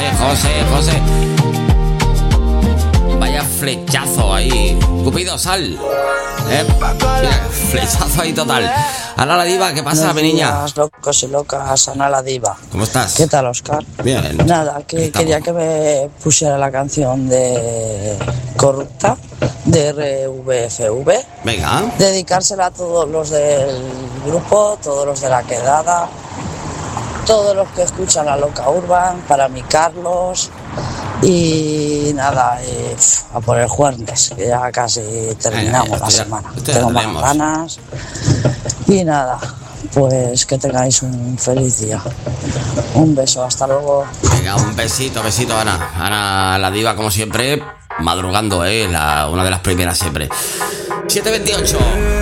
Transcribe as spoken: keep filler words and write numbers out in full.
José, José, José. Vaya flechazo ahí. Cupido, sal. Eh, mira, flechazo ahí total. Ana la Diva, ¿qué pasa, mi niña? Locos y locas, Ana la Diva. ¿Cómo estás? ¿Qué tal, Oscar? Bien. Nada, que Estamos. quería que me pusiera la canción de Corrupta, de R V F V. Venga. Dedicársela a todos los del grupo, todos los de la quedada, todos los que escuchan la Loca Urban, para mi Carlos. Y nada, eh, a por el jueves, que ya casi terminamos Venga, la esto ya- semana. esto ya Tengo más tenemos. ganas. Y nada, pues que tengáis un feliz día. Un beso, hasta luego. Venga, un besito, besito, Ana. Ana la Diva, como siempre, madrugando, ¿eh? La, una de las primeras siempre. siete veintiocho.